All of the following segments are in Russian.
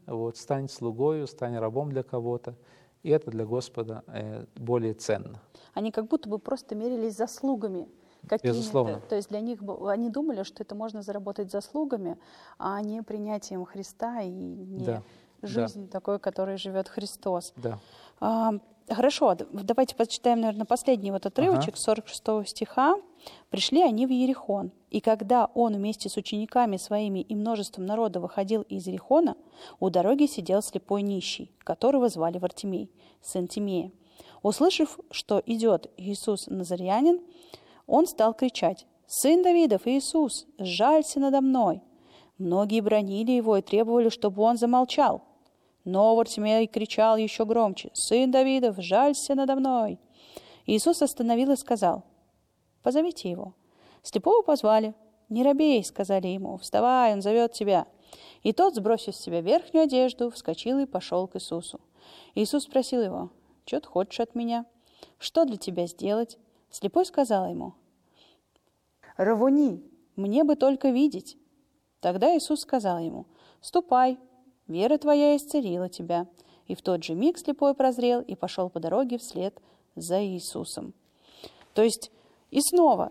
вот, стань слугою, стань рабом для кого-то, и это для Господа более ценно. Они как будто бы просто мерились заслугами какими-то. Безусловно. То есть для них они думали, что это можно заработать заслугами, а не принятием Христа и не жизнь такой, которой живет Христос. Да. Хорошо, давайте почитаем, наверное, последний вот отрывочек 46 стиха. «Пришли они в Иерихон, и когда он вместе с учениками своими и множеством народа выходил из Иерихона, у дороги сидел слепой нищий, которого звали Вартимей, сын Тимея. Услышав, что идет Иисус Назарянин, он стал кричать: «Сын Давидов, Иисус, сжалься надо мной!» Многие бранили его и требовали, чтобы он замолчал. Но Вартимей кричал еще громче: «Сын Давидов, жалься надо мной!» Иисус остановил и сказал: «Позовите его». Слепого позвали. «Не робей», — сказали ему, — «вставай, он зовет тебя». И тот, сбросив с себя верхнюю одежду, вскочил и пошел к Иисусу. Иисус спросил его: «Что ты хочешь от меня? Что для тебя сделать?» Слепой сказал ему: «Равуни, мне бы только видеть». Тогда Иисус сказал ему: «Ступай, вера твоя исцелила тебя». И в тот же миг слепой прозрел и пошел по дороге вслед за Иисусом. То есть, и снова,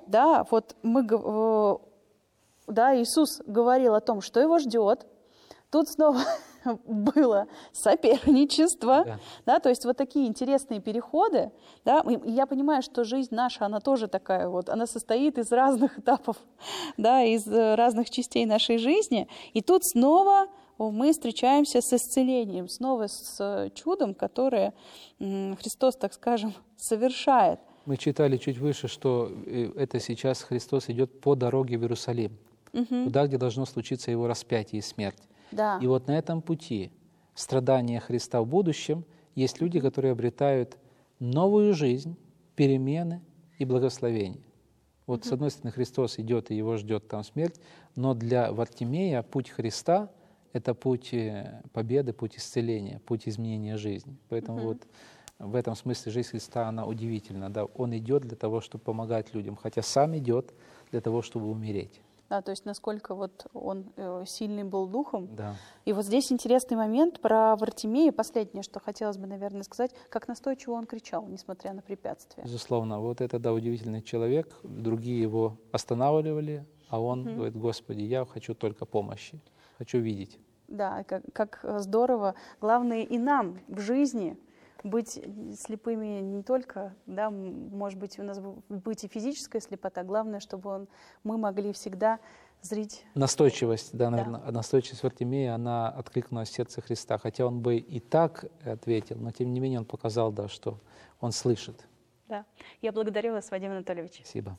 Иисус говорил о том, что его ждет. Тут снова было соперничество, то есть вот такие интересные переходы, И я понимаю, что жизнь наша, она тоже такая вот, она состоит из разных этапов, из разных частей нашей жизни, и тут снова мы встречаемся с исцелением, снова с чудом, которое Христос, так скажем, совершает. Мы читали чуть выше, что это сейчас Христос идет по дороге в Иерусалим, туда, где должно случиться Его распятие и смерть. Да. И вот на этом пути страдания Христа в будущем есть люди, которые обретают новую жизнь, перемены и благословение. Вот с одной стороны Христос идет, и его ждет там смерть, но для Вартимея путь Христа — это путь победы, путь исцеления, путь изменения жизни. Поэтому вот в этом смысле жизнь Христа, она удивительна. Он идет для того, чтобы помогать людям, хотя сам идет для того, чтобы умереть. То есть насколько вот он сильный был духом. Да. И вот здесь интересный момент про Вартимея. Последнее, что хотелось бы, наверное, сказать, как настойчиво он кричал, несмотря на препятствия. Безусловно. Вот это, удивительный человек. Другие его останавливали, а он говорит: «Господи, я хочу только помощи, хочу видеть». Да, как здорово. Главное и нам в жизни быть слепыми не только, может быть, у нас быть и физическая слепота, главное, чтобы мы могли всегда зрить. Настойчивость, наверное, настойчивость Вартимея, она откликнулась в сердце Христа, хотя он бы и так ответил, но тем не менее он показал, что он слышит. Да. Я благодарю вас, Вадим Анатольевич. Спасибо.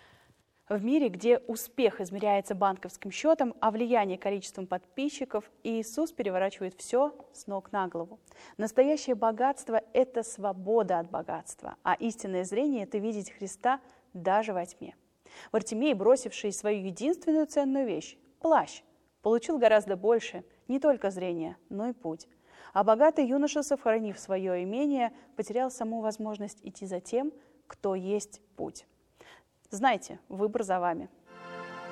В мире, где успех измеряется банковским счетом, а влияние количеством подписчиков, Иисус переворачивает все с ног на голову. Настоящее богатство – это свобода от богатства, а истинное зрение – это видеть Христа даже во тьме. Вартимей, бросивший свою единственную ценную вещь – плащ, получил гораздо больше, не только зрение, но и путь. А богатый юноша, сохранив свое имение, потерял саму возможность идти за тем, кто есть путь. Знайте, выбор за вами.